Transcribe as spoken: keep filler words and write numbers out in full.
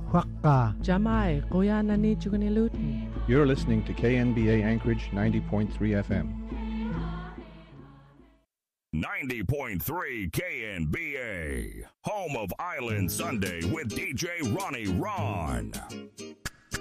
Huakka. Jamai, Kuya Nani Chuganilutin. You're listening to K N B A Anchorage ninety point three F M. ninety point three K N B A, home of Island Sunday with D J Ronnie Ron.